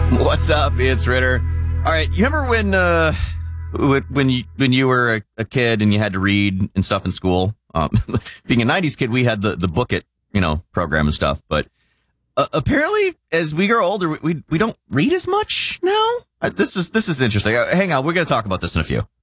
What's up? It's Ritter. All right, you remember when you were a kid and you had to read and stuff in school? Being a '90s kid, we had the Book It, program and stuff. But apparently, as we grow older, we don't read as much now. This is interesting. Hang on, we're going to talk about this in a few.